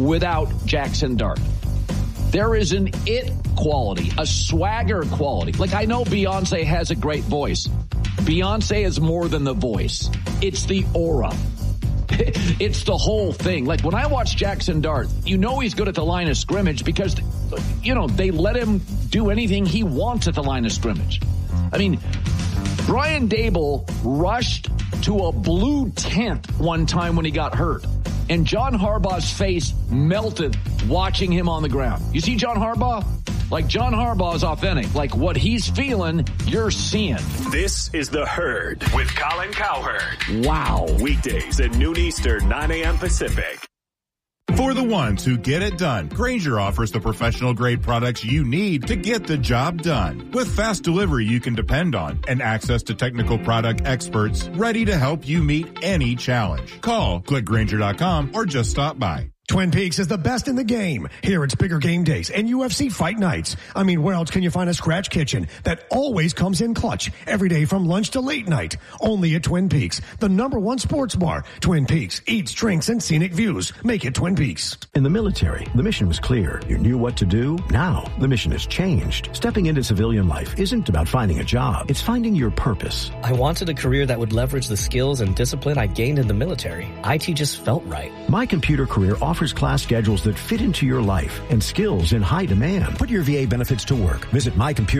without Jackson Dart. There is an it quality, a swagger quality. Like, I know Beyonce has a great voice. Beyonce is more than the voice. It's the aura. It's the whole thing. Like, when I watch Jackson Dart, you know he's good at the line of scrimmage because, you know, they let him do anything he wants at the line of scrimmage. I mean, Brian Daboll rushed to a blue tent one time when he got hurt, and John Harbaugh's face melted watching him on the ground. You see John Harbaugh? Like, John Harbaugh is authentic. Like, what he's feeling, you're seeing. This is The Herd with Colin Cowherd. Wow. Weekdays at noon Eastern, 9 a.m. Pacific. For the ones who get it done, Grainger offers the professional-grade products you need to get the job done. With fast delivery you can depend on and access to technical product experts ready to help you meet any challenge. Call, click Grainger.com, or just stop by. Twin Peaks is the best in the game. Here it's bigger game days and UFC fight nights. I mean, where else can you find a scratch kitchen that always comes in clutch every day from lunch to late night? Only at Twin Peaks, the #1 sports bar. Twin Peaks, eats, drinks, and scenic views. Make it Twin Peaks. In the military, the mission was clear. You knew what to do. Now, the mission has changed. Stepping into civilian life isn't about finding a job. It's finding your purpose. I wanted a career that would leverage the skills and discipline I gained in the military. IT just felt right. My Computer Career offers class schedules that fit into your life and skills in high demand. Put your VA benefits to work. Visit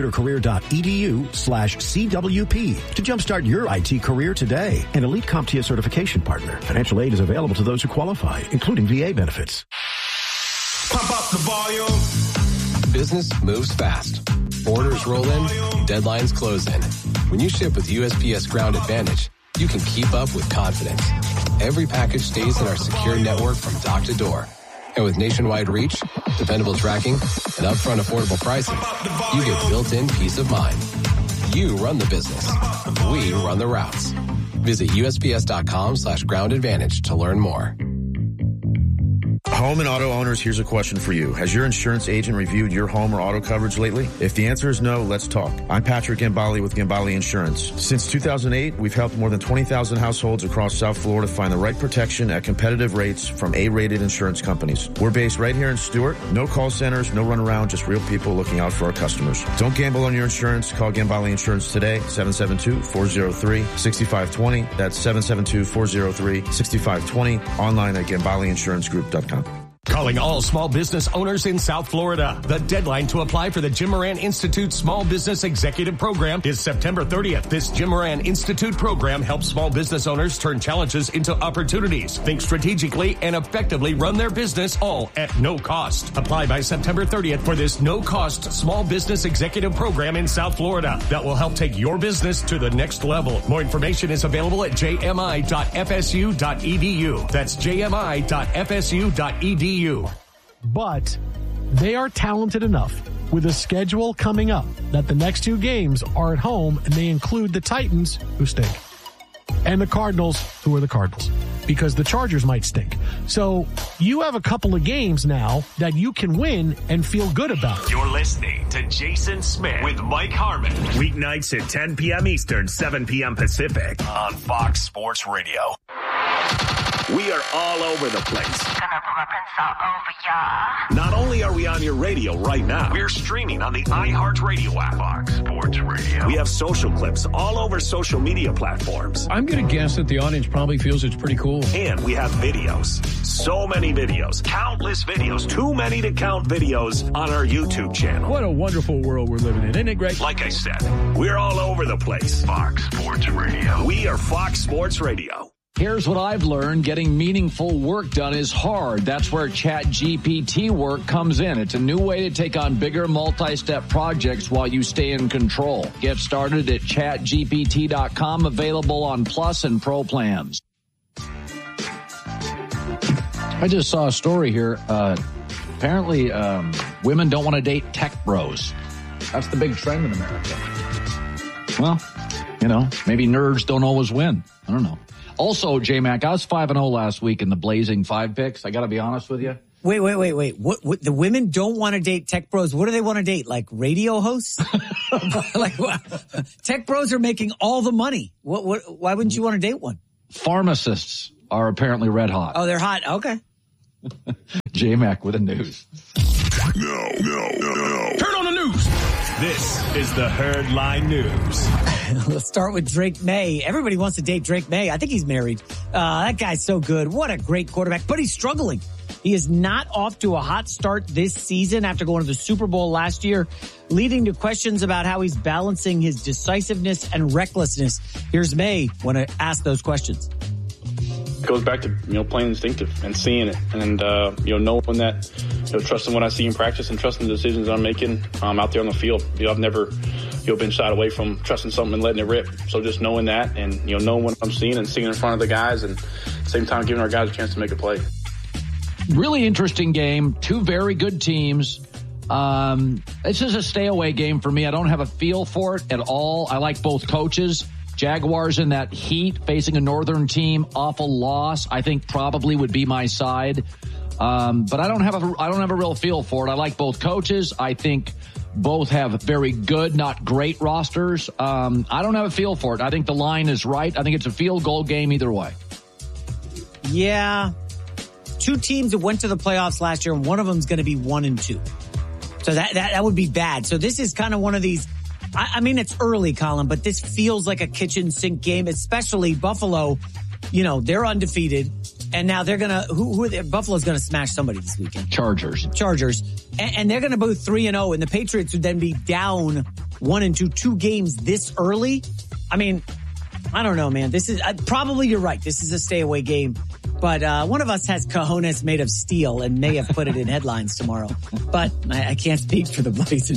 mycomputercareer.edu/CWP to jumpstart your IT career today. An elite CompTIA certification partner. Financial aid is available to those who qualify, including VA benefits. Pump up the volume. Business moves fast. Orders roll in, deadlines close in. When you ship with USPS Ground Advantage, you can keep up with confidence. Every package stays in our secure network from dock to door. And with nationwide reach, dependable tracking, and upfront affordable pricing, you get built-in peace of mind. You run the business. We run the routes. Visit USPS.com/Ground Advantage to learn more. Home and auto owners, here's a question for you. Has your insurance agent reviewed your home or auto coverage lately? If the answer is no, let's talk. I'm Patrick Gambale with Gambale Insurance. Since 2008, we've helped more than 20,000 households across South Florida find the right protection at competitive rates from A-rated insurance companies. We're based right here in Stuart. No call centers, no runaround, just real people looking out for our customers. Don't gamble on your insurance. Call Gambale Insurance today, 772-403-6520. That's 772-403-6520. Online at GambaleInsuranceGroup.com. Calling all small business owners in South Florida. The deadline to apply for the Jim Moran Institute Small Business Executive Program is September 30th. This Jim Moran Institute program helps small business owners turn challenges into opportunities, think strategically, and effectively run their business, all at no cost. Apply by September 30th for this no-cost small business executive program in South Florida that will help take your business to the next level. More information is available at jmi.fsu.edu. That's jmi.fsu.edu. But they are talented enough with a schedule coming up that the next 2 games are at home, and they include the Titans, who stink, and the Cardinals, who are the Cardinals, because the Chargers might stink. So you have a couple of games now that you can win and feel good about. You're listening to Jason Smith with Mike Harmon. Weeknights at 10 p.m. Eastern, 7 p.m. Pacific on Fox Sports Radio. We are all over the place. Not only are we on your radio right now, we're streaming on the iHeartRadio app. Fox Sports Radio. We have social clips all over social media platforms. I'm going to guess that the audience probably feels it's pretty cool. And we have videos. So many videos. Countless videos. Too many to count videos on our YouTube channel. What a wonderful world we're living in. Isn't it great? Like I said, we're all over the place. Fox Sports Radio. We are Fox Sports Radio. Here's what I've learned. Getting meaningful work done is hard. That's where ChatGPT work comes in. It's a new way to take on bigger multi-step projects while you stay in control. Get started at chatgpt.com, available on Plus and Pro plans. I just saw a story here. Apparently, women don't want to date tech bros. That's the big trend in America. Well, you know, maybe nerds don't always win. I don't know. Also, J-Mac, I was 5-0 last week in the Blazing 5 picks. I got to be honest with you. Wait. What? The women don't want to date tech bros. What do they want to date? Like radio hosts? Like what? Tech bros are making all the money. What? Why wouldn't you want to date one? Pharmacists are apparently red hot. Oh, they're hot. Okay. J-Mac with the news. No. Turn on the news. This is the Herd Line News. Let's start with Drake May. Everybody wants to date Drake May. I think he's married. That guy's so good. What a great quarterback, but he's struggling. He is not off to a hot start this season after going to the Super Bowl last year, leading to questions about how he's balancing his decisiveness and recklessness. Here's May when I ask those questions. It goes back to, playing instinctive and seeing it and, knowing that, trusting what I see in practice and trusting the decisions I'm making out there on the field. I've never, been shied away from trusting something and letting it rip. So just knowing that and, knowing what I'm seeing and seeing in front of the guys and at the same time giving our guys a chance to make a play. Really interesting game. Two very good teams. This is a stay away game for me. I don't have a feel for it at all. I like both coaches. Jaguars in that heat facing a northern team, awful loss. I think probably would be my side. But I don't have a real feel for it. I like both coaches. I think both have very good, not great rosters. I don't have a feel for it. I think the line is right. I think it's a field goal game either way. Yeah. Two teams that went to the playoffs last year, and one of them is going to be 1-2. So that would be bad. So this is kind of one of these. I mean, it's early, Colin, but this feels like a kitchen sink game, especially Buffalo. They're undefeated, and now they're gonna. Buffalo's gonna smash somebody this weekend. Chargers, and they're gonna go 3-0, and the Patriots would then be down 1-2, 2 games this early. I mean, I don't know, man. This is probably you're right. This is a stay away game. But one of us has cojones made of steel and may have put it in headlines tomorrow. But I can't speak for the Blazing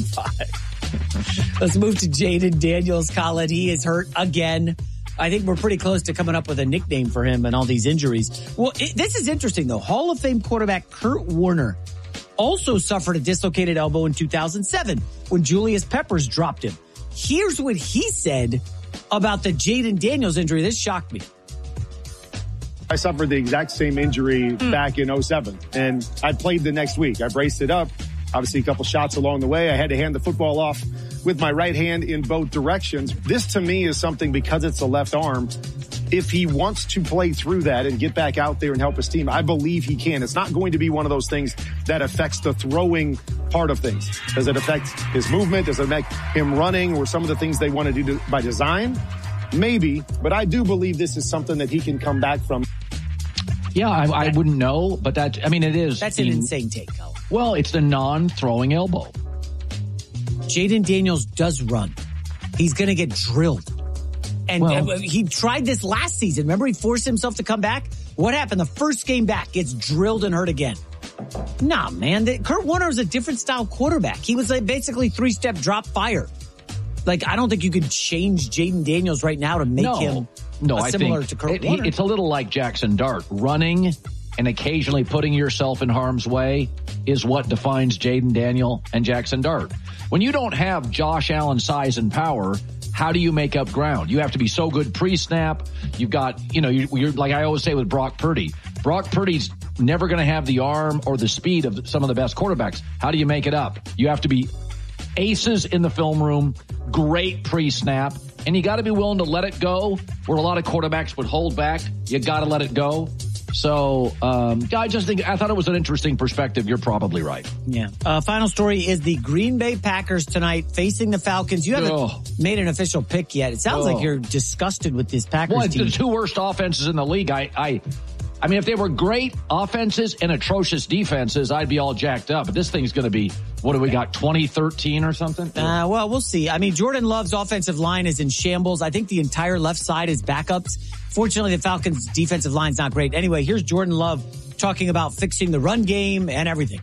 5. Let's move to Jaden Daniels, Colin. He is hurt again. I think we're pretty close to coming up with a nickname for him and all these injuries. Well, this is interesting, though. Hall of Fame quarterback Kurt Warner also suffered a dislocated elbow in 2007 when Julius Peppers dropped him. Here's what he said about the Jaden Daniels injury. This shocked me. I suffered the exact same injury back in 2007, and I played the next week. I braced it up. Obviously, a couple shots along the way. I had to hand the football off with my right hand in both directions. This, to me, is something, because it's a left arm, if he wants to play through that and get back out there and help his team, I believe he can. It's not going to be one of those things that affects the throwing part of things. Does it affect his movement? Does it make him running, or some of the things they want to do by design? Maybe, but I do believe this is something that he can come back from. Yeah, I wouldn't know, but it is. That's an insane take, Colin. Well, it's the non-throwing elbow. Jaden Daniels does run. He's going to get drilled. And he tried this last season. Remember, he forced himself to come back? What happened? The first game back, gets drilled and hurt again. Nah, man. Kurt Warner is a different style quarterback. He was basically 3-step drop fire. I don't think you could change Jaden Daniels right now to make him similar to Kurt Warner. It's a little like Jackson Dart. Running and occasionally putting yourself in harm's way is what defines Jaden Daniel and Jackson Dart. When you don't have Josh Allen's size and power, how do you make up ground? You have to be so good pre-snap. You've got, you're like I always say with Brock Purdy. Brock Purdy's never going to have the arm or the speed of some of the best quarterbacks. How do you make it up? You have to be aces in the film room, great pre-snap, and you got to be willing to let it go where a lot of quarterbacks would hold back. You got to let it go. So I thought it was an interesting perspective. You're probably right. Yeah. Final story is the Green Bay Packers tonight facing the Falcons. You haven't made an official pick yet. It sounds like you're disgusted with this Packers team. The two worst offenses in the league. I mean, if they were great offenses and atrocious defenses, I'd be all jacked up. But this thing's going to be, what do we got, 2013 or something? Well, we'll see. I mean, Jordan Love's offensive line is in shambles. I think the entire left side is backups. Fortunately, the Falcons' defensive line's not great. Anyway, here's Jordan Love talking about fixing the run game and everything.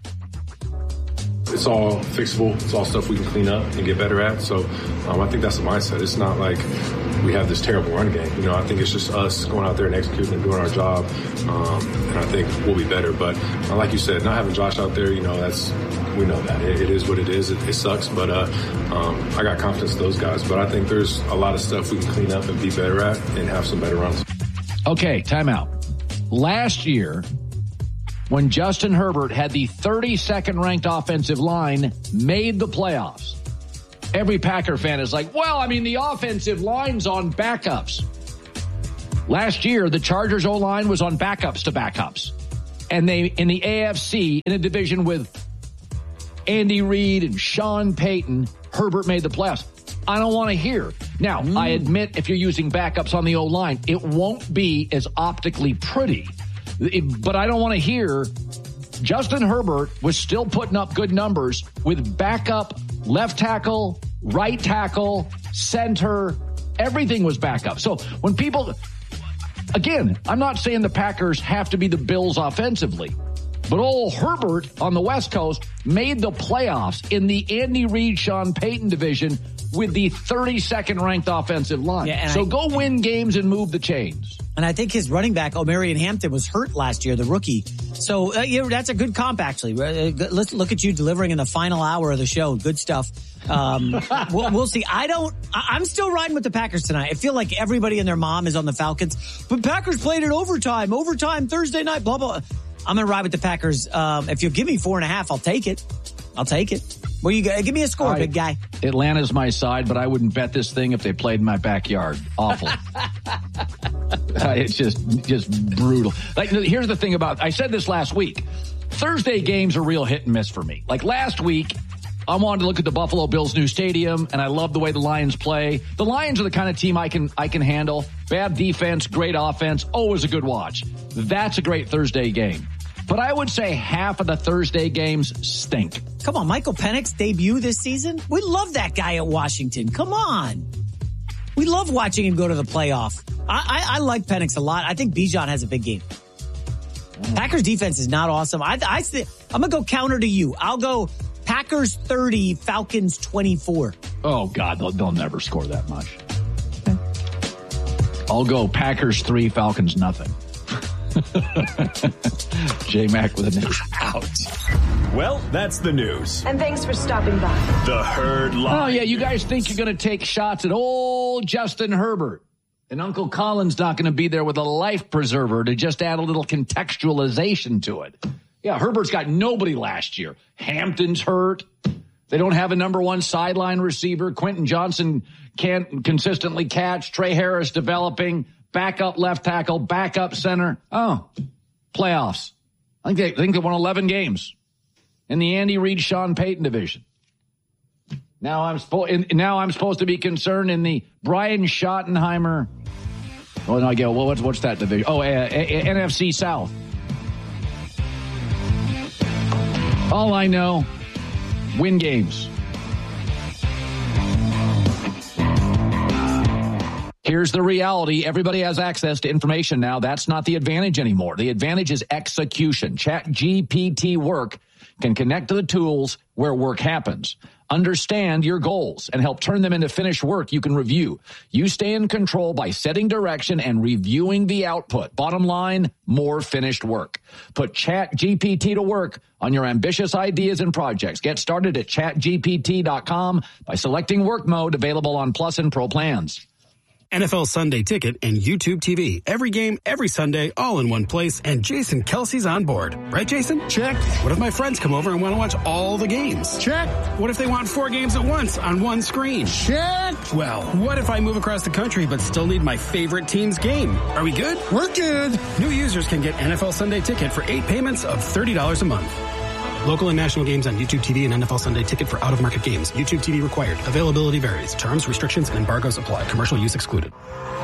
It's all fixable. It's all stuff we can clean up and get better at. So I think that's the mindset. It's not like we have this terrible run game. I think it's just us going out there and executing and doing our job. And I think we'll be better. But like you said, not having Josh out there, we know that. It is what it is. It sucks. But I got confidence in those guys. But I think there's a lot of stuff we can clean up and be better at and have some better runs. Okay, timeout. Last year, when Justin Herbert had the 32nd ranked offensive line, made the playoffs, every Packer fan is like, well, I mean, the offensive line's on backups. Last year, the Chargers O-line was on backups to backups. and they in the AFC in a division with Andy Reid and Sean Payton, Herbert made the playoffs. I don't want to hear. Now, I admit if you're using backups on the O-line, it won't be as optically pretty. But I don't want to hear Justin Herbert was still putting up good numbers with backup left tackle, right tackle, center. Everything was backup. So when people, again, I'm not saying the Packers have to be the Bills offensively, but old Herbert on the West Coast made the playoffs in the Andy Reid, Sean Payton division with the 32nd ranked offensive line. Yeah, so go win games and move the chains. And I think his running back, Omarion Hampton, was hurt last year, the rookie. So that's a good comp, actually. Let's look at you delivering in the final hour of the show. Good stuff. We'll see. I'm still riding with the Packers tonight. I feel like everybody and their mom is on the Falcons. But Packers played in overtime, Thursday night, blah, blah. I'm going to ride with the Packers. If you'll give me 4.5, I'll take it. Well, give me a score, big guy. Atlanta's my side, but I wouldn't bet this thing if they played in my backyard. Awful. It's just brutal. Like, here's the thing I said this last week. Thursday games are real hit and miss for me. Like last week, I wanted to look at the Buffalo Bills' new stadium, and I love the way the Lions play. The Lions are the kind of team I can handle. Bad defense, great offense, always a good watch. That's a great Thursday game. But I would say half of the Thursday games stink. Come on, Michael Penix debut this season? We love that guy at Washington. Come on. We love watching him go to the playoff. I like Penix a lot. I think Bijan has a big game. Packers defense is not awesome. I'm going to go counter to you. I'll go Packers 30, Falcons 24. Oh, God, they'll never score that much. I'll go Packers 3, Falcons nothing. J-Mac with a news. Out. Well, that's the news. And thanks for stopping by. The Herd Live. Oh, yeah, you guys think you're going to take shots at old Justin Herbert. And Uncle Colin's not going to be there with a life preserver to just add a little contextualization to it. Yeah, Herbert's got nobody last year. Hampton's hurt. They don't have a number one sideline receiver. Quentin Johnson can't consistently catch. Trey Harris developing. Backup left tackle, backup center. Oh, playoffs. I think they won 11 games in the Andy Reid, Sean Payton division. Now I'm supposed to be concerned in the Brian Schottenheimer. Oh no, I get what's that division? Oh, NFC South. All I know, win games. Here's the reality. Everybody has access to information now. That's not the advantage anymore. The advantage is execution. ChatGPT Work can connect to the tools where work happens. Understand your goals and help turn them into finished work you can review. You stay in control by setting direction and reviewing the output. Bottom line, more finished work. Put ChatGPT to work on your ambitious ideas and projects. Get started at chatgpt.com by selecting work mode, available on Plus and Pro plans. NFL Sunday Ticket and YouTube TV. Every game, every Sunday, all in one place, and Jason Kelsey's on board. Right, Jason? Check. What if my friends come over and want to watch all the games? Check. What if they want 4 games at once on one screen? Check. Well, what if I move across the country but still need my favorite team's game? Are we good? We're good. New users can get NFL Sunday Ticket for 8 payments of $30 a month. Local and national games on YouTube TV and NFL Sunday Ticket for out-of-market games. YouTube TV required. Availability varies. Terms, restrictions, and embargoes apply. Commercial use excluded.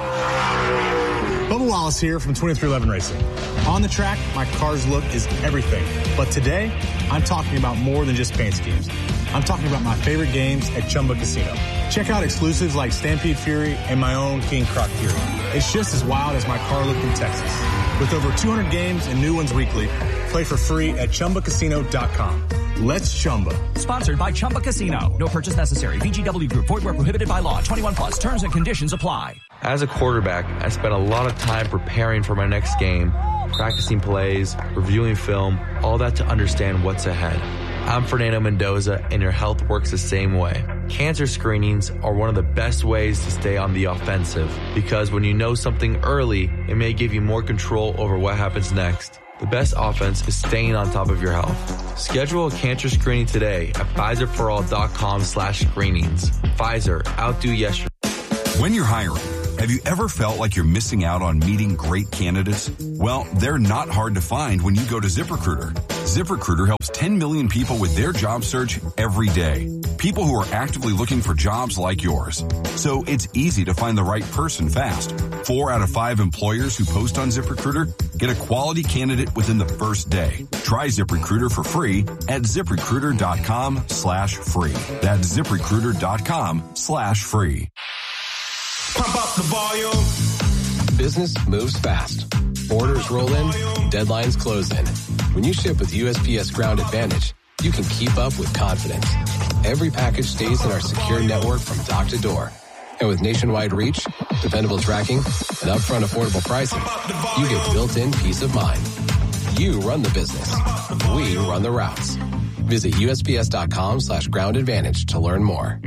Bubba Wallace here from 2311 Racing. On the track, my car's look is everything. But today, I'm talking about more than just paint schemes. I'm talking about my favorite games at Chumba Casino. Check out exclusives like Stampede Fury and my own King Croc Fury. It's just as wild as my car look in Texas. With over 200 games and new ones weekly, play for free at ChumbaCasino.com. Let's Chumba. Sponsored by Chumba Casino. No purchase necessary. VGW Group. Void where prohibited by law. 21 plus. Terms and conditions apply. As a quarterback, I spent a lot of time preparing for my next game, practicing plays, reviewing film, all that to understand what's ahead. I'm Fernando Mendoza, and your health works the same way. Cancer screenings are one of the best ways to stay on the offensive, because when you know something early, it may give you more control over what happens next. The best offense is staying on top of your health. Schedule a cancer screening today at PfizerForAll.com/screenings. Pfizer, outdo yesterday. When you're hiring, Have you ever felt like you're missing out on meeting great candidates? Well, they're not hard to find when you go to ZipRecruiter. ZipRecruiter helps 10 million people with their job search every day. People who are actively looking for jobs like yours. So it's easy to find the right person fast. 4 out of 5 employers who post on ZipRecruiter get a quality candidate within the first day. Try ZipRecruiter for free at ZipRecruiter.com/free. That's ZipRecruiter.com/free. Pump up the volume. Business moves fast. Orders roll in, deadlines close in. When you ship with USPS Ground Advantage, you can keep up with confidence. Every package stays in our secure network from dock to door. And with nationwide reach, dependable tracking, and upfront affordable pricing, you get built-in peace of mind. You run the business. We run the routes. Visit USPS.com/Ground Advantage to learn more.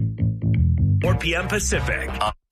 4 p.m. Pacific.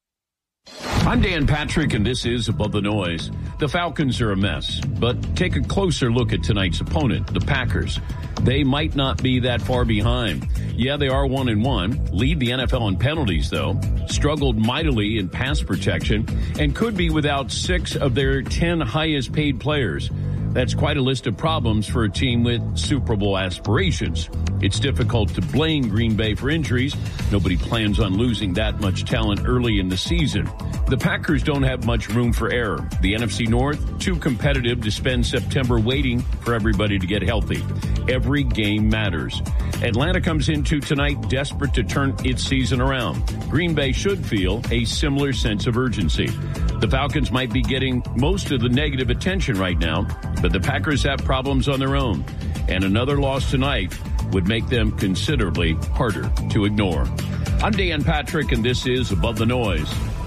I'm Dan Patrick, and this is Above the Noise. The Falcons are a mess, but take a closer look at tonight's opponent, the Packers. They might not be that far behind. Yeah, they are 1-1, lead the NFL in penalties, though, struggled mightily in pass protection, and could be without 6 of their 10 highest paid players. That's quite a list of problems for a team with Super Bowl aspirations. It's difficult to blame Green Bay for injuries. Nobody plans on losing that much talent early in the season. The Packers don't have much room for error. The NFC North, too competitive to spend September waiting for everybody to get healthy. Every game matters. Atlanta comes into tonight desperate to turn its season around. Green Bay should feel a similar sense of urgency. The Falcons might be getting most of the negative attention right now, but the Packers have problems on their own. And another loss tonight would make them considerably harder to ignore. I'm Dan Patrick, and this is Above the Noise.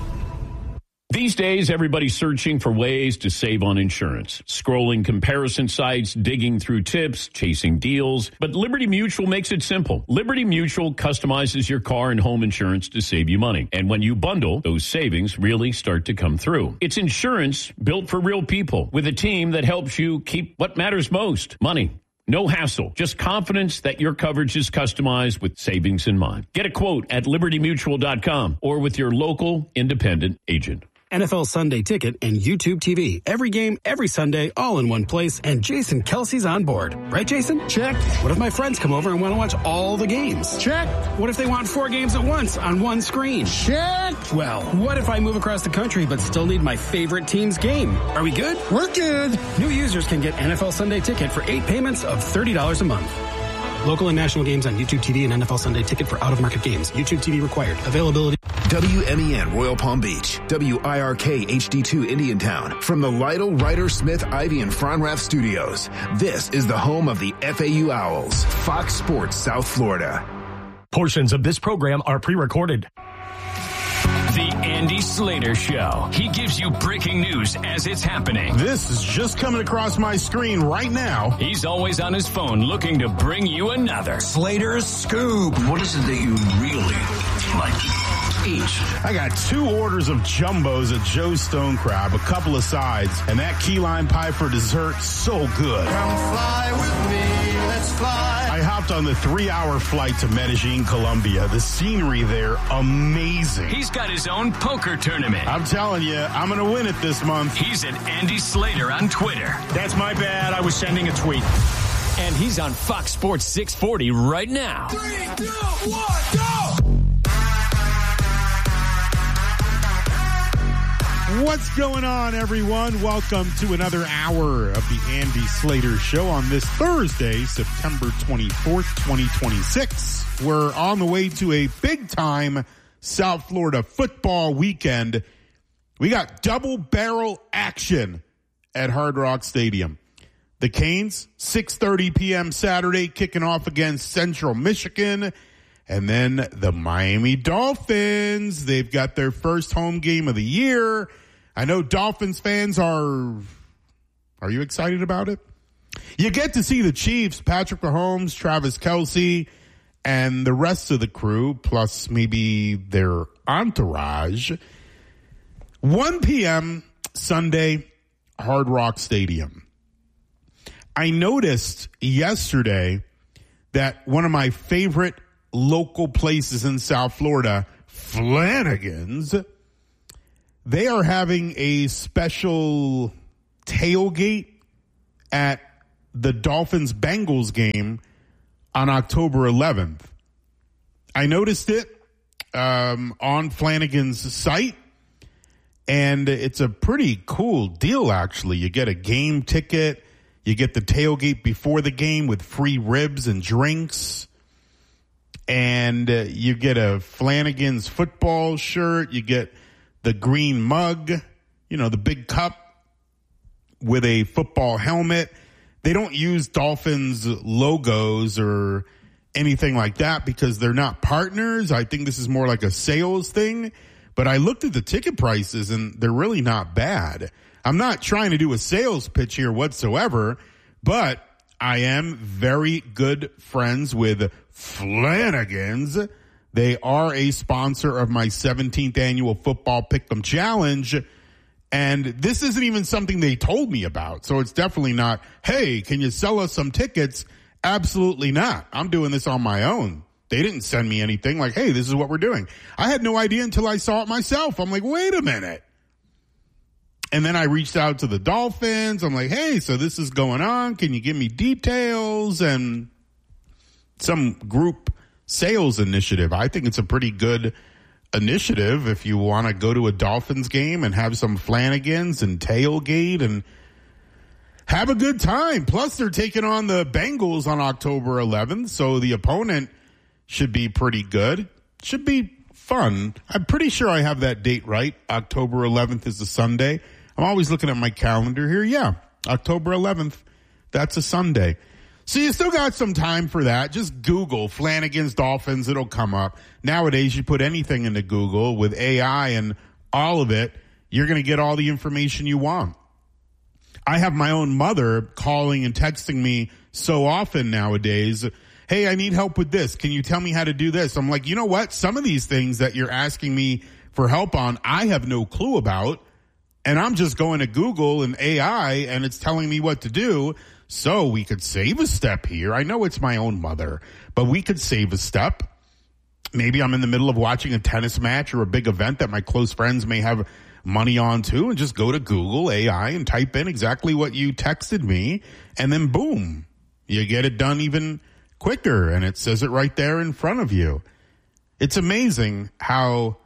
These days, everybody's searching for ways to save on insurance. Scrolling comparison sites, digging through tips, chasing deals. But Liberty Mutual makes it simple. Liberty Mutual customizes your car and home insurance to save you money. And when you bundle, those savings really start to come through. It's insurance built for real people with a team that helps you keep what matters most, money. No hassle, just confidence that your coverage is customized with savings in mind. Get a quote at libertymutual.com or with your local independent agent. NFL Sunday Ticket and YouTube TV. Every game, every Sunday, all in one place. And Jason Kelsey's on board. Right, Jason? Check. What if my friends come over and want to watch all the games? Check. What if they want 4 games at once on one screen? Check. Well, what if I move across the country but still need my favorite team's game? Are we good? We're good. New users can get NFL Sunday Ticket for 8 payments of $30 a month. Local and national games on YouTube TV and NFL Sunday Ticket for out-of-market games. YouTube TV required. Availability. WMEN Royal Palm Beach. WIRK HD2 Indiantown. From the Lytle, Ryder, Smith, Ivy, and Fronrath studios. This is the home of the FAU Owls. Fox Sports South Florida. Portions of this program are pre-recorded. The Andy Slater Show. He gives you breaking news as it's happening. This is just coming across my screen right now. He's always on his phone looking to bring you another Slater's Scoop. What is it that you really like to eat? I got 2 orders of jumbos at Joe's Stone Crab, a couple of sides, and that key lime pie for dessert, so good. Come fly with me, let's fly. I hopped on the 3-hour flight to Medellin, Colombia. The scenery there, amazing. He's got his own poker tournament. I'm telling you, I'm going to win it this month. He's at Andy Slater on Twitter. That's my bad. I was sending a tweet. And he's on Fox Sports 640 right now. 3, 2, 1, go! What's going on, everyone? Welcome to another hour of the Andy Slater Show on this Thursday, September 24th, 2026. We're on the way to a big-time South Florida football weekend. We got double-barrel action at Hard Rock Stadium. The Canes, 6:30 p.m. Saturday, kicking off against Central Michigan. And then the Miami Dolphins, they've got their first home game of the year. I know Dolphins fans are you excited about it? You get to see the Chiefs, Patrick Mahomes, Travis Kelce, and the rest of the crew, plus maybe their entourage. 1 p.m. Sunday, Hard Rock Stadium. I noticed yesterday that one of my favorite local places in South Florida, Flanagan's, they are having a special tailgate at the Dolphins-Bengals game on October 11th. I noticed it on Flanagan's site, and it's a pretty cool deal, actually. You get a game ticket. You get the tailgate before the game with free ribs and drinks. And you get a Flanagan's football shirt. You get the green mug, the big cup with a football helmet. They don't use Dolphins logos or anything like that because they're not partners. I think this is more like a sales thing. But I looked at the ticket prices, and they're really not bad. I'm not trying to do a sales pitch here whatsoever, but I am very good friends with Flanagan's. They are a sponsor of my 17th annual Football Pick'em Challenge, and this isn't even something they told me about. So it's definitely not, hey, can you sell us some tickets? Absolutely not. I'm doing this on my own. They didn't send me anything like, hey, this is what we're doing. I had no idea until I saw it myself. I'm like, wait a minute. And then I reached out to the Dolphins. I'm like, hey, so this is going on. Can you give me details? And some group sales initiative. I think it's a pretty good initiative if you want to go to a Dolphins game and have some Flanagans and tailgate and have a good time. Plus, they're taking on the Bengals on October 11th, so the opponent should be pretty good. Should be fun. I'm pretty sure I have that date right. October 11th is a Sunday. I'm always looking at my calendar here. Yeah, October 11th. That's a Sunday. So you still got some time for that. Just Google Flanagan's Dolphins. It'll come up. Nowadays, you put anything into Google with AI and all of it, you're going to get all the information you want. I have my own mother calling and texting me so often nowadays. Hey, I need help with this. Can you tell me how to do this? I'm like, you know what? Some of these things that you're asking me for help on, I have no clue about. And I'm just going to Google and AI, and it's telling me what to do. So we could save a step here. I know it's my own mother, but we could save a step. Maybe I'm in the middle of watching a tennis match or a big event that my close friends may have money on too, and just go to Google AI and type in exactly what you texted me, and then boom, you get it done even quicker, and it says it right there in front of you. It's amazing how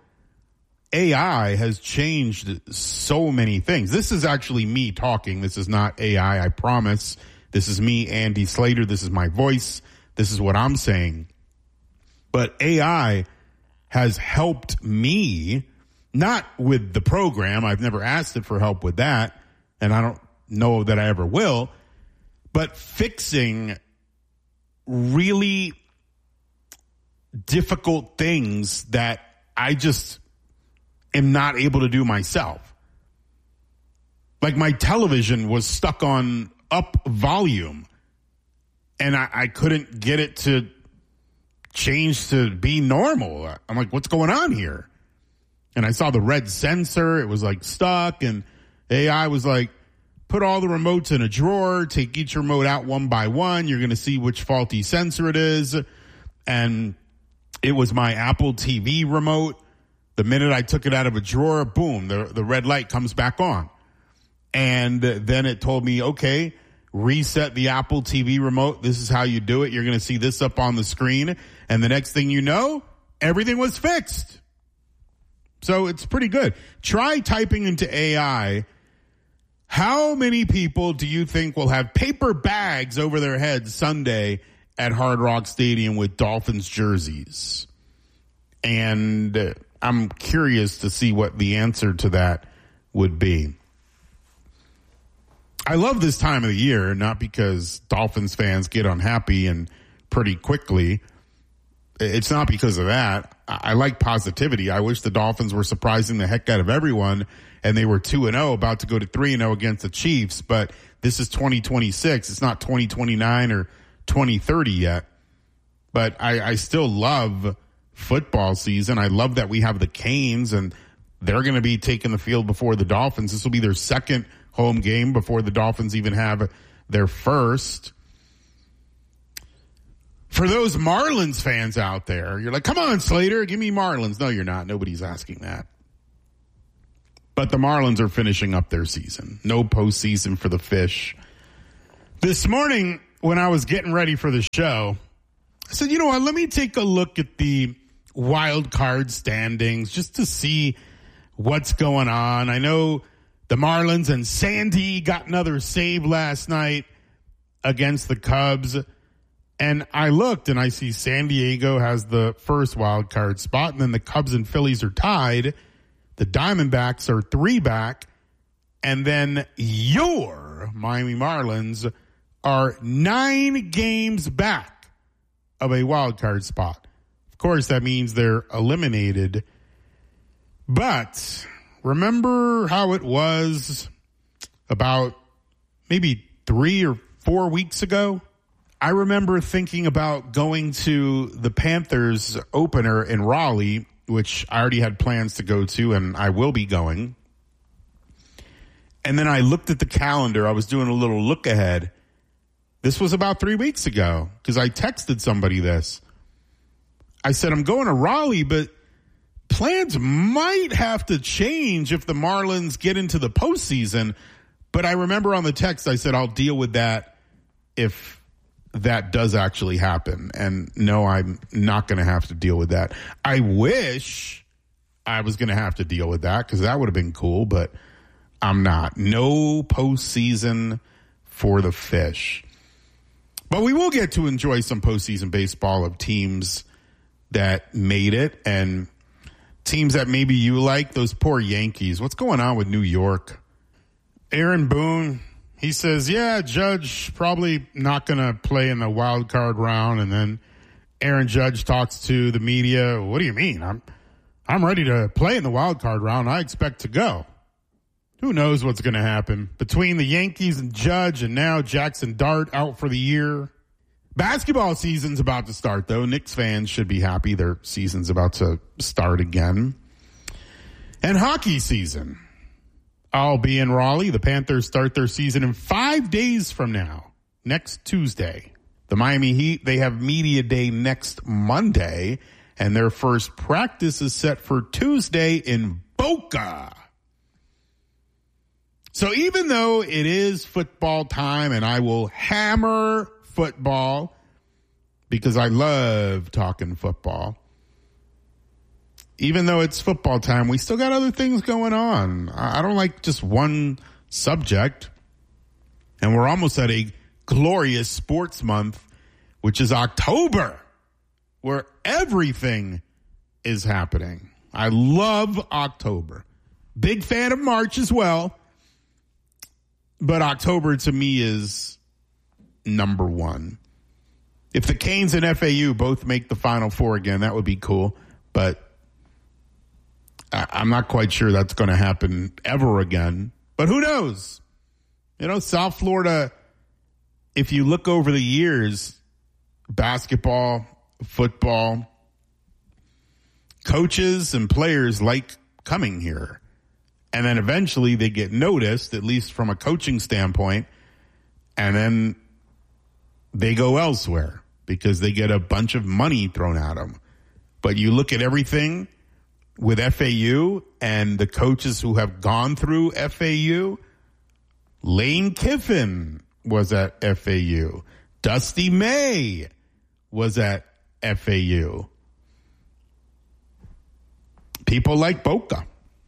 AI has changed so many things. This is actually me talking. This is not AI, I promise. This is me, Andy Slater. This is my voice. This is what I'm saying. But AI has helped me, not with the program. I've never asked it for help with that, and I don't know that I ever will, but fixing really difficult things that I just am not able to do myself. Like my television was stuck on up volume, and I couldn't get it to change to be normal. I'm like, what's going on here? And I saw the red sensor. It was like stuck, and AI was like, put all the remotes in a drawer, take each remote out one by one. You're going to see which faulty sensor it is. And it was my Apple TV remote. The minute I took it out of a drawer, boom, the red light comes back on. And then it told me, okay, reset the Apple TV remote. This is how you do it. You're going to see this up on the screen. And the next thing you know, everything was fixed. So it's pretty good. Try typing into AI, how many people do you think will have paper bags over their heads Sunday at Hard Rock Stadium with Dolphins jerseys? And I'm curious to see what the answer to that would be. I love this time of the year, not because Dolphins fans get unhappy and pretty quickly. It's not because of that. I like positivity. I wish the Dolphins were surprising the heck out of everyone, and they were 2-0, about to go to 3-0 against the Chiefs. But this is 2026. It's not 2029 or 2030 yet. But I still love football season. I love that we have the Canes, and they're going to be taking the field before the Dolphins. This will be their second home game before the Dolphins even have their first. For those Marlins fans out there, you're like, come on, Slater, give me Marlins. No, you're not. Nobody's asking that. But the Marlins are finishing up their season. No postseason for the Fish. This morning, when I was getting ready for the show, I said, you know what, let me take a look at the wild card standings just to see what's going on. I know the Marlins and Sandy got another save last night against the Cubs. And I looked and I see San Diego has the first wild card spot, and then the Cubs and Phillies are tied. The Diamondbacks are 3 back, and then your Miami Marlins are 9 games back of a wild card spot. Of course, that means they're eliminated. But remember how it was about maybe 3 or 4 weeks ago? I remember thinking about going to the Panthers opener in Raleigh, which I already had plans to go to, and I will be going. And then I looked at the calendar. I was doing a little look ahead. This was about 3 weeks ago because I texted somebody this. I said, I'm going to Raleigh, but plans might have to change if the Marlins get into the postseason. But I remember on the text, I said, I'll deal with that if that does actually happen. And no, I'm not going to have to deal with that. I wish I was going to have to deal with that because that would have been cool, but I'm not. No postseason for the Fish. But we will get to enjoy some postseason baseball of teams that made it and teams that maybe you like. Those poor Yankees. What's going on with New York? Aaron Boone, he says, yeah, Judge probably not going to play in the wild card round. And then Aaron Judge talks to the media. What do you mean? I'm ready to play in the wild card round. I expect to go. Who knows what's going to happen between the Yankees and Judge and now Jackson Dart out for the year. Basketball season's about to start, though. Knicks fans should be happy their season's about to start again. And hockey season. I'll be in Raleigh. The Panthers start their season in 5 days from now, next Tuesday. The Miami Heat, they have media day next Monday, and their first practice is set for Tuesday in Boca. So even though it is football time, and I will hammer football because I love talking football, even though it's football time, we still got other things going on. I don't like just one subject. And we're almost at a glorious sports month, which is October, where everything is happening. I love October. Big fan of March as well. But October to me is number one. If the Canes and FAU both make the Final Four again, that would be cool. But I'm not quite sure that's going to happen ever again. But who knows? You know, South Florida, if you look over the years, basketball, football, coaches and players like coming here. And then eventually they get noticed, at least from a coaching standpoint, and then they go elsewhere because they get a bunch of money thrown at them. But you look at everything with FAU and the coaches who have gone through FAU. Lane Kiffin was at FAU. Dusty May was at FAU. People like Boca.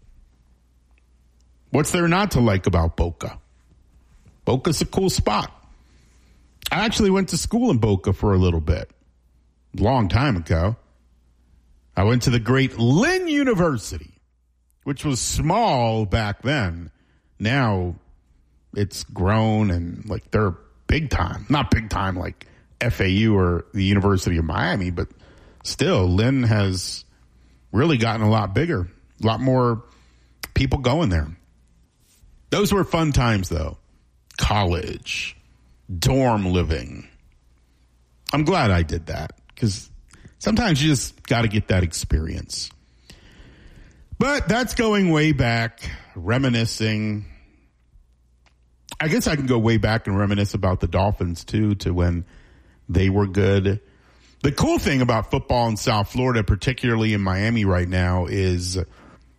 What's there not to like about Boca? Boca's a cool spot. I actually went to school in Boca for a little bit. Long time ago. I went to the great Lynn University, which was small back then. Now it's grown and like they're big time. Not big time like FAU or the University of Miami, but still Lynn has really gotten a lot bigger. A lot more people going there. Those were fun times, though. College, dorm living. I'm glad I did that because sometimes you just got to get that experience. But that's going way back, reminiscing. I guess I can go way back and reminisce about the Dolphins, too, to when they were good. The cool thing about football in South Florida, particularly in Miami right now, is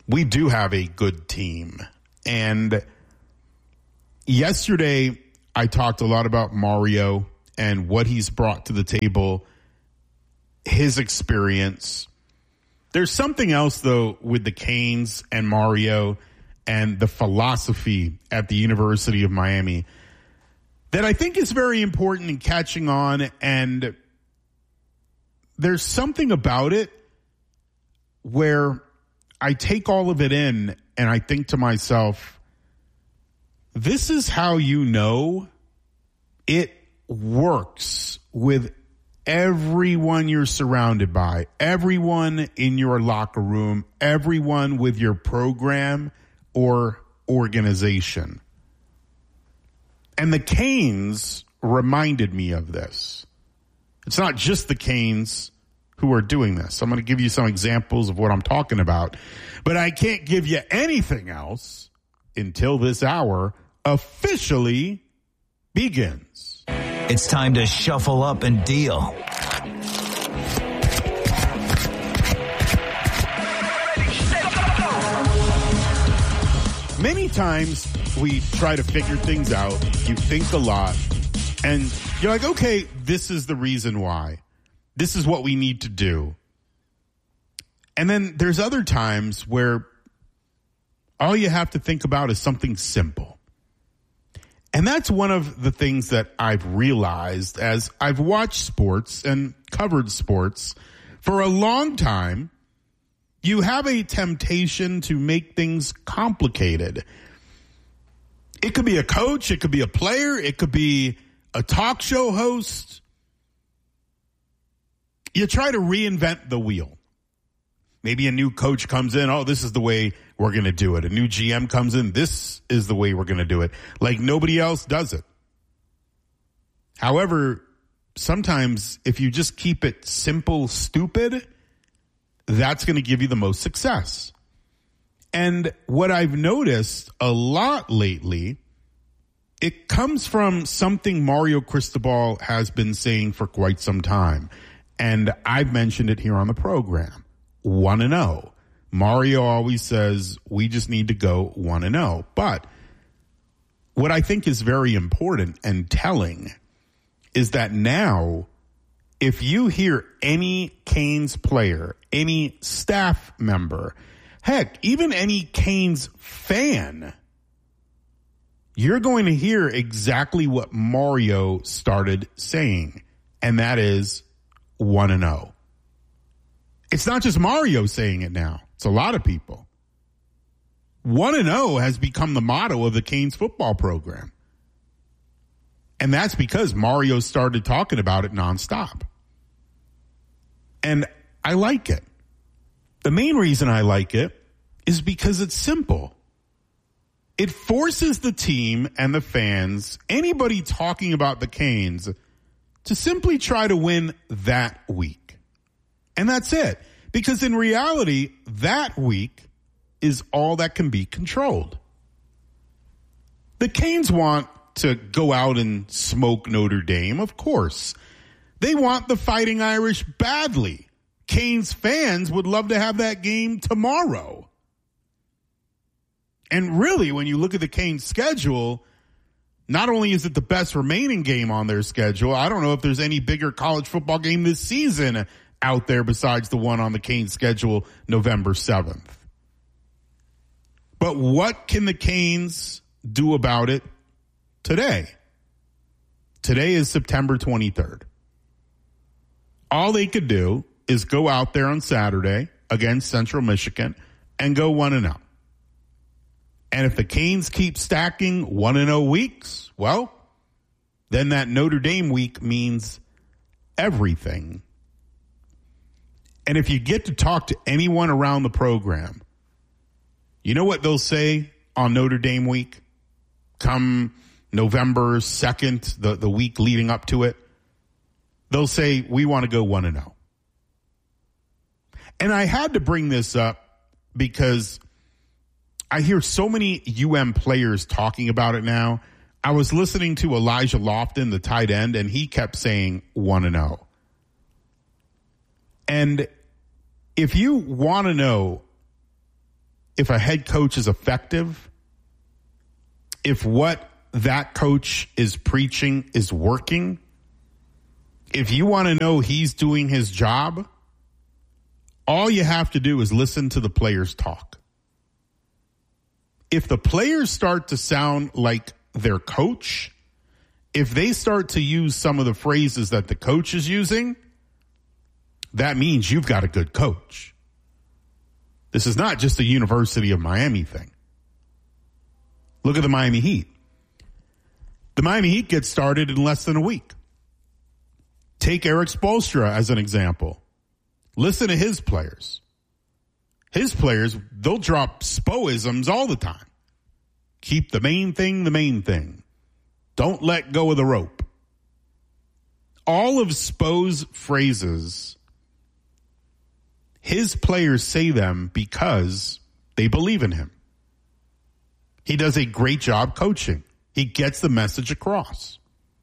we do have a good team. And yesterday, I talked a lot about Mario and what he's brought to the table, his experience. There's something else, though, with the Canes and Mario and the philosophy at the University of Miami that I think is very important in catching on. And there's something about it where I take all of it in and I think to myself, this is how you know it works with everyone you're surrounded by, everyone in your locker room, everyone with your program or organization. And the Canes reminded me of this. It's not just the Canes who are doing this. I'm going to give you some examples of what I'm talking about, but I can't give you anything else until this hour officially begins. It's time to shuffle up and deal. Many times we try to figure things out. You think a lot and you're like, okay, this is the reason why. This is what we need to do. And then there's other times where all you have to think about is something simple. And that's one of the things that I've realized as I've watched sports and covered sports for a long time. You have a temptation to make things complicated. It could be a coach, it could be a player, it could be a talk show host. You try to reinvent the wheel. Maybe a new coach comes in, oh, this is the way we're going to do it. A new GM comes in, this is the way we're going to do it. Like nobody else does it. However, sometimes if you just keep it simple, stupid, that's going to give you the most success. And what I've noticed a lot lately, it comes from something Mario Cristobal has been saying for quite some time. And I've mentioned it here on the program. 1-0. Mario always says we just need to go 1-0. But what I think is very important and telling is that now, if you hear any Canes player, any staff member, heck, even any Canes fan, you're going to hear exactly what Mario started saying, and that is 1-0. It's not just Mario saying it now. It's a lot of people. 1-0 has become the motto of the Canes football program. And that's because Mario started talking about it nonstop. And I like it. The main reason I like it is because it's simple. It forces the team and the fans, anybody talking about the Canes, to simply try to win that week. And that's it. Because in reality, that week is all that can be controlled. The Canes want to go out and smoke Notre Dame, of course. They want the Fighting Irish badly. Canes fans would love to have that game tomorrow. And really, when you look at the Canes schedule, not only is it the best remaining game on their schedule, I don't know if there's any bigger college football game this season out there besides the one on the Canes schedule November 7th. But what can the Canes do about it today? Today is September 23rd. All they could do is go out there on Saturday against Central Michigan and go 1-0. And if the Canes keep stacking 1-0 weeks, well, then that Notre Dame week means everything. And if you get to talk to anyone around the program, you know what they'll say on Notre Dame week? Come November 2nd, the week leading up to it, they'll say, we want to go 1-0. And I had to bring this up because I hear so many UM players talking about it now. I was listening to Elijah Lofton, the tight end, and he kept saying 1-0. And if you want to know if a head coach is effective, if what that coach is preaching is working, if you want to know he's doing his job, all you have to do is listen to the players talk. If the players start to sound like their coach, if they start to use some of the phrases that the coach is using, that means you've got a good coach. This is not just a University of Miami thing. Look at the Miami Heat. The Miami Heat gets started in less than a week. Take Eric Spoelstra as an example. Listen to his players. His players, they'll drop Spoisms all the time. Keep the main thing the main thing. Don't let go of the rope. All of Spo's phrases, his players say them because they believe in him. He does a great job coaching. He gets the message across.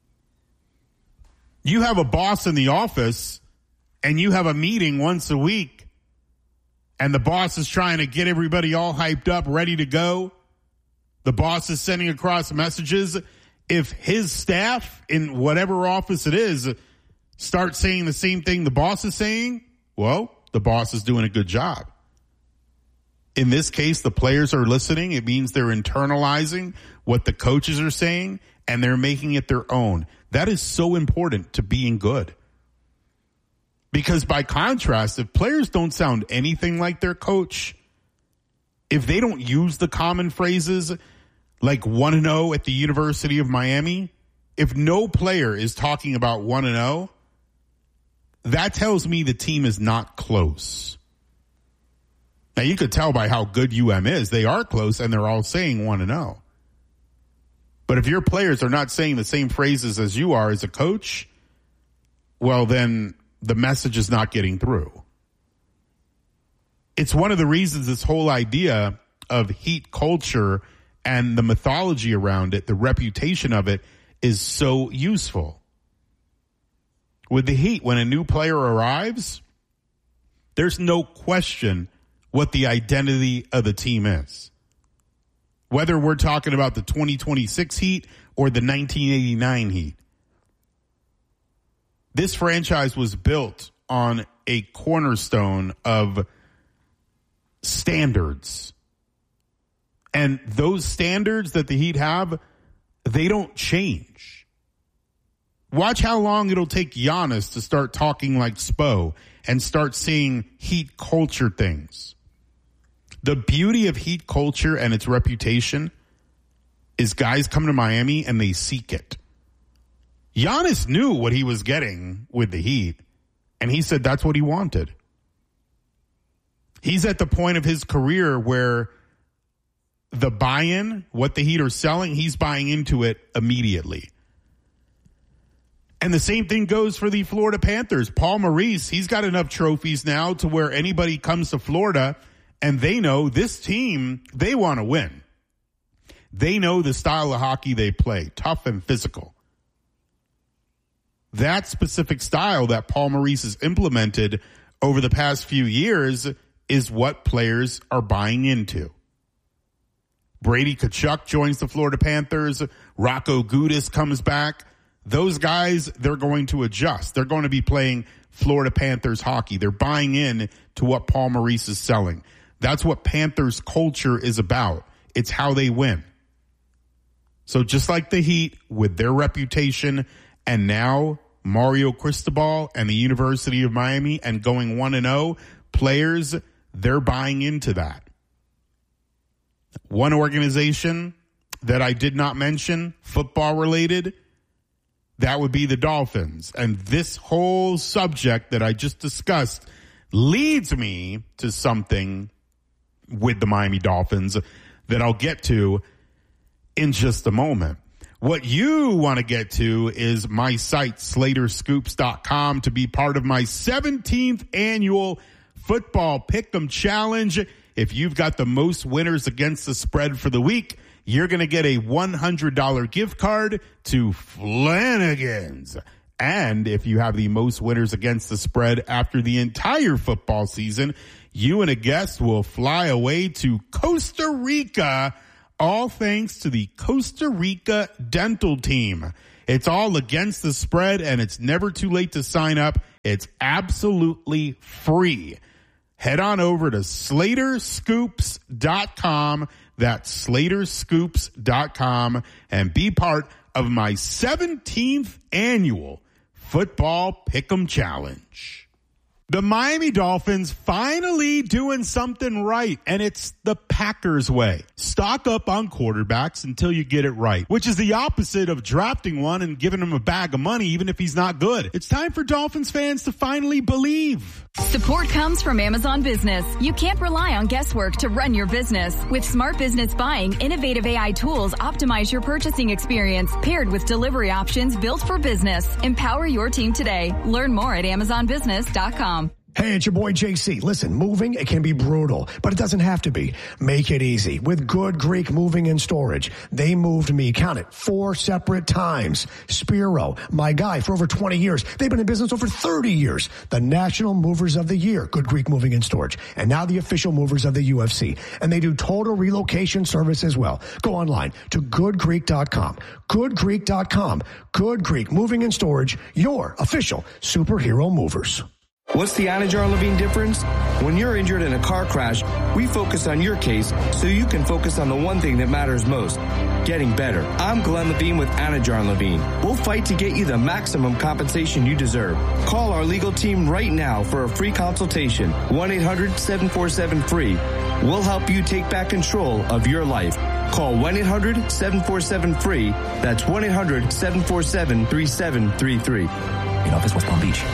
You have a boss in the office and you have a meeting once a week and the boss is trying to get everybody all hyped up, ready to go. The boss is sending across messages. If his staff in whatever office it is start saying the same thing the boss is saying, well, the boss is doing a good job. In this case, the players are listening. It means they're internalizing what the coaches are saying and they're making it their own. That is so important to being good. Because by contrast, if players don't sound anything like their coach, if they don't use the common phrases like 1-0 at the University of Miami, if no player is talking about 1-0, that tells me the team is not close. Now, you could tell by how good UM is. They are close, and they're all saying 1-0. But if your players are not saying the same phrases as you are as a coach, well, then the message is not getting through. It's one of the reasons this whole idea of Heat culture and the mythology around it, the reputation of it, is so useful. With the Heat, when a new player arrives, there's no question what the identity of the team is. Whether we're talking about the 2026 Heat or the 1989 Heat. This franchise was built on a cornerstone of standards. And those standards that the Heat have, they don't change. Watch how long it'll take Giannis to start talking like Spo and start seeing Heat culture things. The beauty of Heat culture and its reputation is guys come to Miami and they seek it. Giannis knew what he was getting with the Heat, and he said that's what he wanted. He's at the point of his career where the buy-in, what the Heat are selling, he's buying into it immediately. And the same thing goes for the Florida Panthers. Paul Maurice, he's got enough trophies now to where anybody comes to Florida and they know this team, they want to win. They know the style of hockey they play, tough and physical. That specific style that Paul Maurice has implemented over the past few years is what players are buying into. Brady Tkachuk joins the Florida Panthers. Rocco Gudis comes back. Those guys, they're going to adjust. They're going to be playing Florida Panthers hockey. They're buying in to what Paul Maurice is selling. That's what Panthers culture is about. It's how they win. So just like the Heat with their reputation and now Mario Cristobal and the University of Miami and going 1-0, players, they're buying into that. One organization that I did not mention, football related, that would be the Dolphins. And this whole subject that I just discussed leads me to something with the Miami Dolphins that I'll get to in just a moment. What you want to get to is my site, SlaterScoops.com, to be part of my 17th annual Football Pick'em Challenge. If you've got the most winners against the spread for the week, you're going to get a $100 gift card to Flanagan's And if you have the most winners against the spread after the entire football season, you and a guest will fly away to Costa Rica, all thanks to the Costa Rica Dental Team. It's all against the spread, and it's never too late to sign up. It's absolutely free. Head on over to SlaterScoops.com. That's SlaterScoops.com, and be part of my 17th annual Football Pick'em Challenge. The Miami Dolphins finally doing something right, and it's the Packers way. Stock up on quarterbacks until you get it right, which is the opposite of drafting one and giving him a bag of money even if he's not good. It's time for Dolphins fans to finally believe. Support comes from Amazon Business. You can't rely on guesswork to run your business. With Smart Business Buying, innovative AI tools optimize your purchasing experience, paired with delivery options built for business. Empower your team today. Learn more at AmazonBusiness.com. Hey, it's your boy JC. Listen, moving, it can be brutal, but it doesn't have to be. Make it easy with Good Greek Moving and Storage. They moved me, count it, 4 separate times. Spiro, my guy for over 20 years. They've been in business over 30 years. The National Movers of the Year, Good Greek Moving and Storage. And now the official movers of the UFC. And they do total relocation service as well. Go online to goodgreek.com. Goodgreek.com. Good Greek Moving and Storage, your official superhero movers. What's the Anajar Levine difference? When you're injured in a car crash, we focus on your case so you can focus on the one thing that matters most, getting better. I'm Glenn Levine with Anajar Levine. We'll fight to get you the maximum compensation you deserve. Call our legal team right now for a free consultation, 1-800-747-FREE. We'll help you take back control of your life. Call 1-800-747-FREE. That's 1-800-747-3733. In office, West Palm Beach.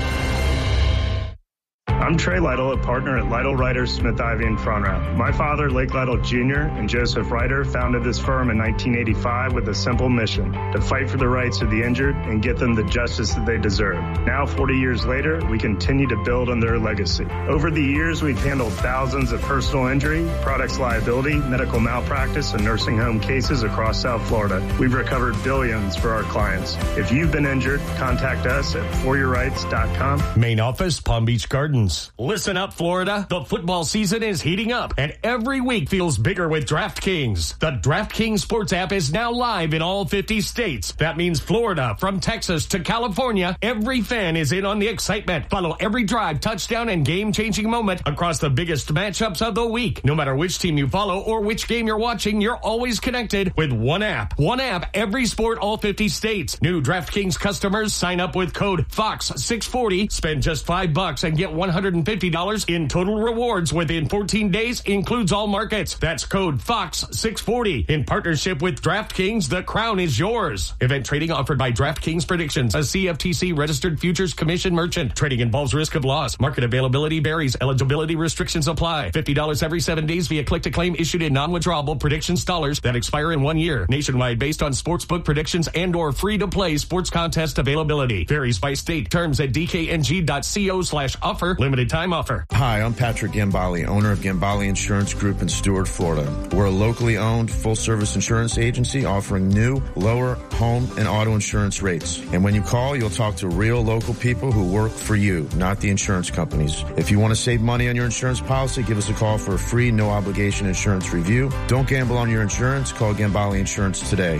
I'm Trey Lytle, a partner at Lytle Ryder Smith Ivy in Front My father, Lake Lytle Jr., and Joseph Ryder founded this firm in 1985 with a simple mission: to fight for the rights of the injured and get them the justice that they deserve. Now, 40 years later, we continue to build on their legacy. Over the years, we've handled thousands of personal injury, products liability, medical malpractice, and nursing home cases across South Florida. We've recovered billions for our clients. If you've been injured, contact us at foryourrights.com. Main office, Palm Beach Gardens. Listen up, Florida. The football season is heating up, and every week feels bigger with DraftKings. The DraftKings Sports app is now live in all 50 states. That means Florida, from Texas to California, every fan is in on the excitement. Follow every drive, touchdown, and game-changing moment across the biggest matchups of the week. No matter which team you follow or which game you're watching, you're always connected with one app. One app, every sport, all 50 states. New DraftKings customers sign up with code FOX640. Spend just $5 and get $150 in total rewards within 14 days, includes all markets. That's code FOX640. In partnership with DraftKings, the crown is yours. Event trading offered by DraftKings Predictions, a CFTC registered futures commission merchant. Trading involves risk of loss. Market availability varies. Eligibility restrictions apply. $50 every 7 days via click-to-claim issued in non-withdrawable predictions dollars that expire in 1 year. Nationwide based on sportsbook predictions and or free-to-play sports contest availability. Varies by state. Terms at dkng.co/offer. Limited time offer. Hi, I'm Patrick Gambale, owner of Gambale Insurance Group in Stuart, Florida. We're a locally owned full-service insurance agency offering new, lower home and auto insurance rates. And when you call, you'll talk to real local people who work for you, not the insurance companies. If you want to save money on your insurance policy, give us a call for a free, no-obligation insurance review. Don't gamble on your insurance. Call Gambale Insurance today.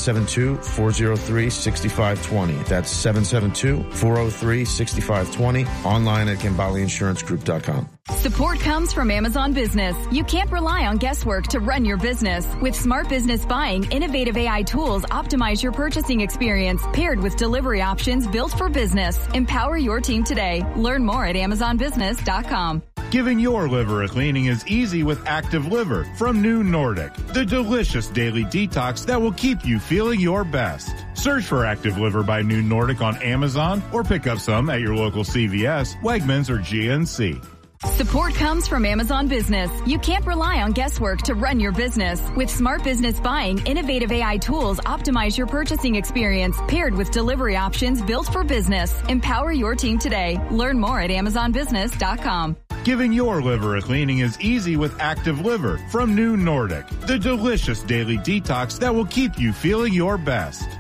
772-403-6520. That's 772-403-6520. Online at GambaleInsuranceGroup.com. Support comes from Amazon Business. You can't rely on guesswork to run your business. With Smart Business Buying, innovative AI tools optimize your purchasing experience, paired with delivery options built for business. Empower your team today. Learn more at AmazonBusiness.com. Giving your liver a cleaning is easy with Active Liver from New Nordic, the delicious daily detox that will keep you feeling your best. Search for Active Liver by New Nordic on Amazon or pick up some at your local CVS, Wegmans, or GNC. Support comes from Amazon Business. You can't rely on guesswork to run your business. With Smart Business Buying, innovative AI tools optimize your purchasing experience, paired with delivery options built for business. Empower your team today. Learn more at AmazonBusiness.com. Giving your liver a cleaning is easy with Active Liver from New Nordic, the delicious daily detox that will keep you feeling your best.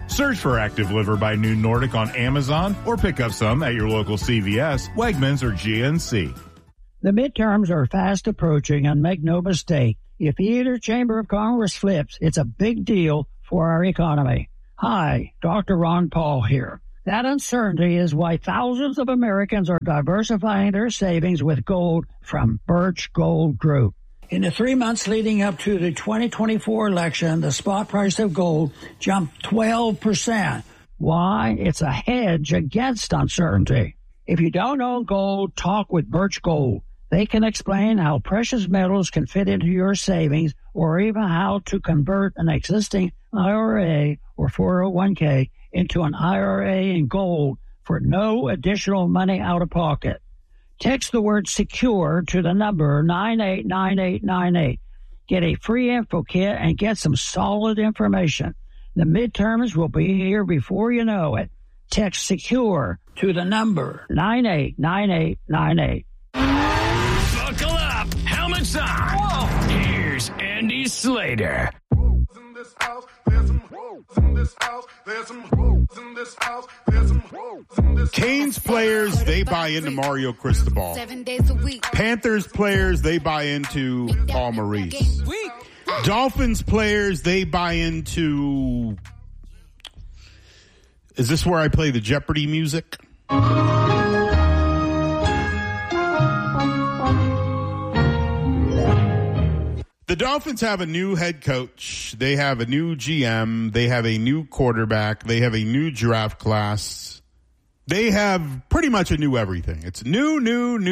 Search for Active Liver by New Nordic on Amazon or pick up some at your local CVS, Wegmans, or GNC. The midterms are fast approaching, and make no mistake, if either chamber of Congress flips, it's a big deal for our economy. Hi, Dr. Ron Paul here. That uncertainty is why thousands of Americans are diversifying their savings with gold from Birch Gold Group. In the 3 months leading up to the 2024 election, the spot price of gold jumped 12%. Why? It's a hedge against uncertainty. If you don't own gold, talk with Birch Gold. They can explain how precious metals can fit into your savings, or even how to convert an existing IRA or 401k into an IRA in gold for no additional money out of pocket. Text the word SECURE to the number 989898. Get a free info kit and get some solid information. The midterms will be here before you know it. Text SECURE to the number 989898. Buckle up. Helmets on. Whoa. Here's Andy Slater. Canes players, they buy into Mario Cristobal. 7 days a week. Panthers players, they buy into Paul Maurice. Dolphins players, they buy into... Is this where I play the Jeopardy music? The Dolphins have a new head coach. They have a new GM. They have a new quarterback. They have a new draft class. They have pretty much a new everything. It's new.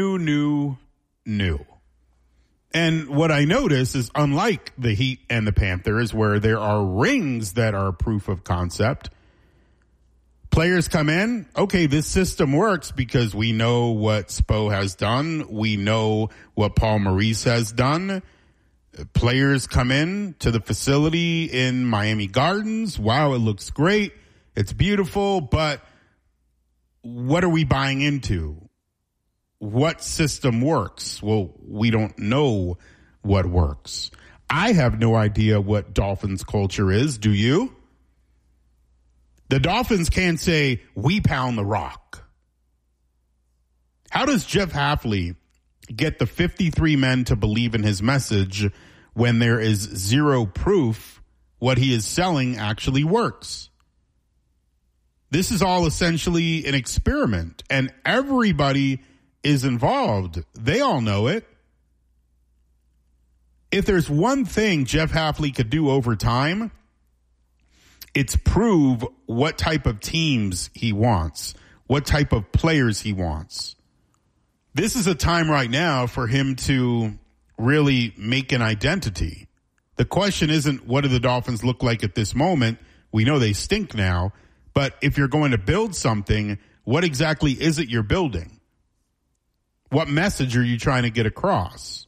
And what I notice is, unlike the Heat and the Panthers, where there are rings that are proof of concept, players come in, okay, this system works because we know what Spo has done. We know what Paul Maurice has done. Players come in to the facility in Miami Gardens. Wow, it looks great. It's beautiful, but what are we buying into? What system works? Well, we don't know what works. I have no idea what Dolphins culture is. Do you? The Dolphins can't say, we pound the rock. How does Jeff Hafley get the 53 men to believe in his message when there is zero proof what he is selling actually works? This is all essentially an experiment, and everybody is involved. They all know it. If there's one thing Jeff Hafley could do over time, it's prove what type of teams he wants, what type of players he wants. This is a time right now for him to really make an identity. The question isn't what do the Dolphins look like at this moment? We know they stink now. But if you're going to build something, what exactly is it you're building? What message are you trying to get across?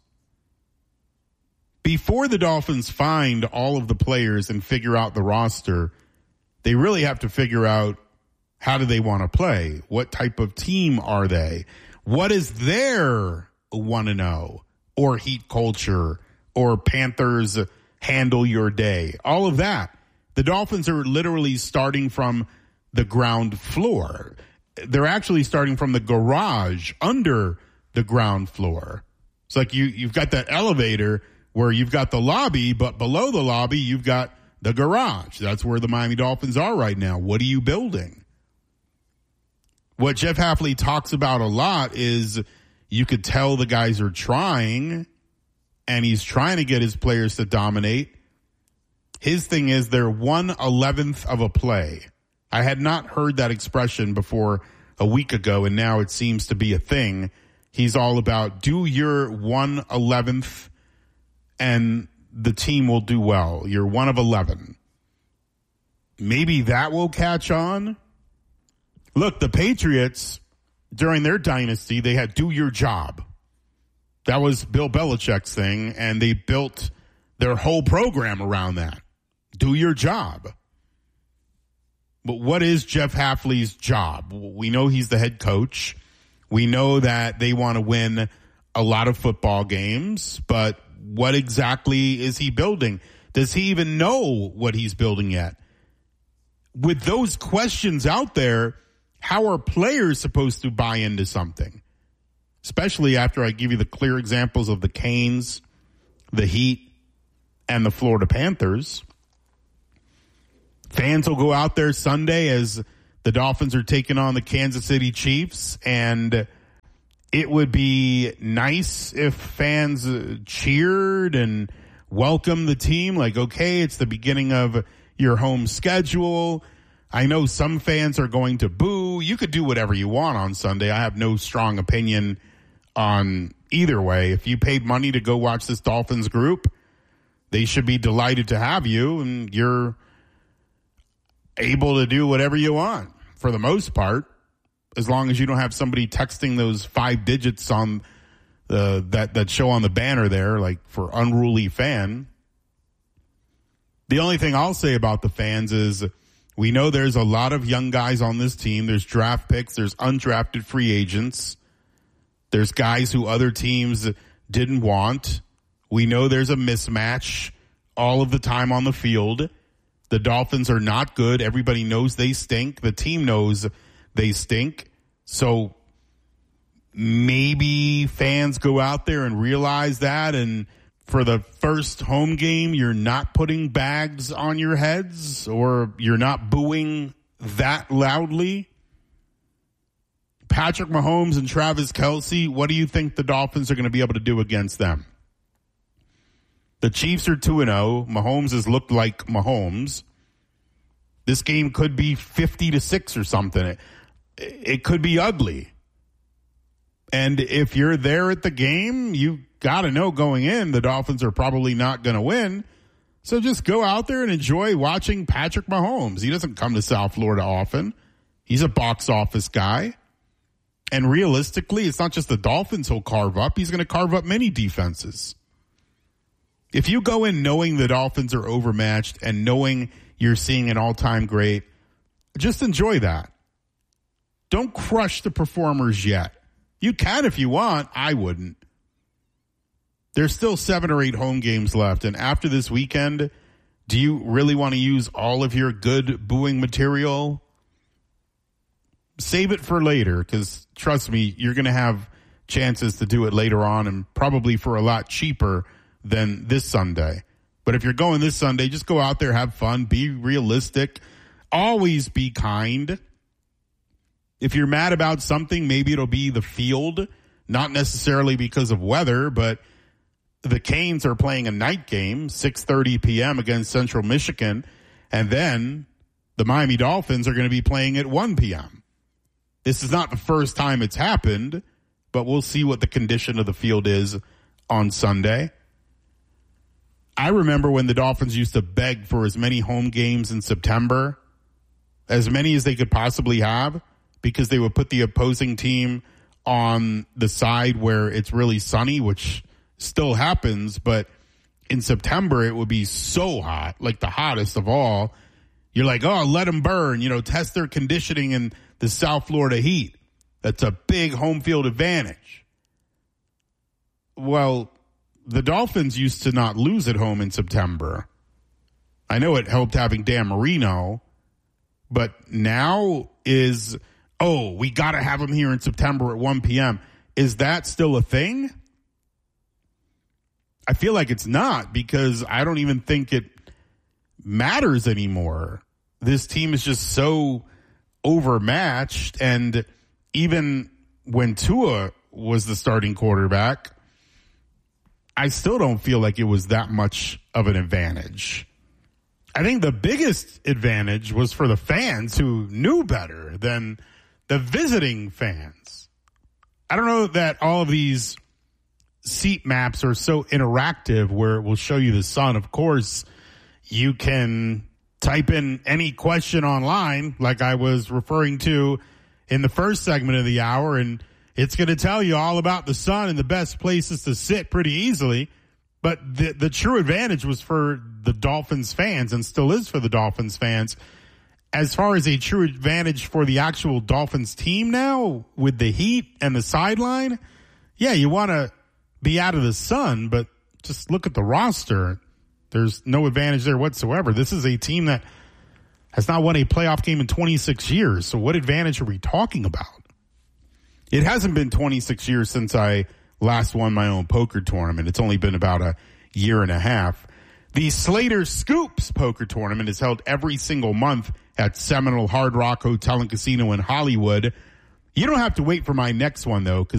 Before the Dolphins find all of the players and figure out the roster, they really have to figure out how do they want to play? What type of team are they? What is their 1-0 or Heat culture or Panthers handle your day? All of that. The Dolphins are literally starting from the ground floor. They're actually starting from the garage under the ground floor. It's like you've got that elevator where you've got the lobby, but below the lobby, you've got the garage. That's where the Miami Dolphins are right now. What are you building? What Jeff Hafley talks about a lot is you could tell the guys are trying, and he's trying to get his players to dominate. His thing is they're 1/11th of a play. I had not heard that expression before a week ago, and now it seems to be a thing. He's all about do your 1/11th, and the team will do well. You're 1 of 11. Maybe that will catch on. Look, the Patriots, during their dynasty, they had do your job. That was Bill Belichick's thing, and they built their whole program around that. Do your job. But what is Jeff Hafley's job? We know he's the head coach. We know that they want to win a lot of football games, but what exactly is he building? Does he even know what he's building yet? with those questions out there, how are players supposed to buy into something? Especially after I give you the clear examples of the Canes, the Heat, and the Florida Panthers. Fans will go out there Sunday as the Dolphins are taking on the Kansas City Chiefs, and it would be nice if fans cheered and welcomed the team. Like, okay, it's the beginning of your home schedule. I know some fans are going to boo. You could do whatever you want on Sunday. I have no strong opinion on either way. If you paid money to go watch this Dolphins group, they should be delighted to have you, and you're able to do whatever you want for the most part, as long as you don't have somebody texting those 5 digits on that show on the banner there, like for unruly fan. The only thing I'll say about the fans is we know there's a lot of young guys on this team. There's draft picks. There's undrafted free agents. There's guys who other teams didn't want. We know there's a mismatch all of the time on the field. The Dolphins are not good. Everybody knows they stink. The team knows they stink. So maybe fans go out there and realize that, and for the first home game, you're not putting bags on your heads, or you're not booing that loudly. Patrick Mahomes and Travis Kelce, what do you think the Dolphins are going to be able to do against them? The Chiefs are 2-0. Mahomes has looked like Mahomes. This game could be 50-6 or something. It could be ugly. And if you're there at the game, you got to know going in the Dolphins are probably not going to win. So just go out there and enjoy watching Patrick Mahomes. He doesn't come to South Florida often. He's a box office guy. And realistically, it's not just the Dolphins he'll carve up. He's going to carve up many defenses. If you go in knowing the Dolphins are overmatched and knowing you're seeing an all-time great, just enjoy that. Don't crush the performers yet. You can if you want. I wouldn't. There's still 7 or 8 home games left. And after this weekend, do you really want to use all of your good booing material? Save it for later, because trust me, you're going to have chances to do it later on, and probably for a lot cheaper than this Sunday. But if you're going this Sunday, just go out there, have fun, be realistic, always be kind. If you're mad about something, maybe it'll be the field, not necessarily because of weather, but the Canes are playing a night game, 6:30 p.m. against Central Michigan, and then the Miami Dolphins are going to be playing at 1 p.m. This is not the first time it's happened, but we'll see what the condition of the field is on Sunday. I remember when the Dolphins used to beg for as many home games in September, as many as they could possibly have, because they would put the opposing team on the side where it's really sunny, which still happens, but in September it would be so hot, like the hottest of all. You're like, oh, let them burn, test their conditioning in the South Florida heat. That's a big home field advantage. Well, the Dolphins used to not lose at home in September. I know it helped having Dan Marino, but now is, we got to have them here in September at 1 p.m. Is that still a thing? I feel like it's not, because I don't even think it matters anymore. This team is just so overmatched, and even when Tua was the starting quarterback, I still don't feel like it was that much of an advantage. I think the biggest advantage was for the fans who knew better than the visiting fans. I don't know that all of these seat maps are so interactive where it will show you the sun. Of course, you can type in any question online, like I was referring to in the first segment of the hour, and it's going to tell you all about the sun and the best places to sit pretty easily. But the true advantage was for the Dolphins fans, and still is for the Dolphins fans. As far as a true advantage for the actual Dolphins team now, with the heat and the sideline, yeah, you want to be out of the sun, but just look at the roster. There's no advantage there whatsoever. This is a team that has not won a playoff game in 26 years. So what advantage are we talking about? It hasn't been 26 years since I last won my own poker tournament. It's only been about a year and a half. The Slater Scoops poker tournament is held every single month at Seminole Hard Rock Hotel and Casino in Hollywood. You don't have to wait for my next one, though, because